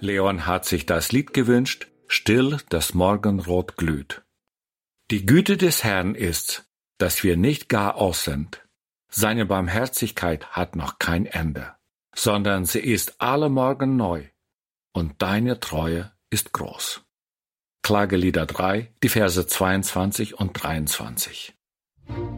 Leon hat sich das Lied gewünscht, Still das Morgenrot glüht. Die Güte des Herrn ist, dass wir nicht gar aus sind. Seine Barmherzigkeit hat noch kein Ende, sondern sie ist alle Morgen neu, und deine Treue ist groß. Klagelieder 3, die Verse 22 und 23.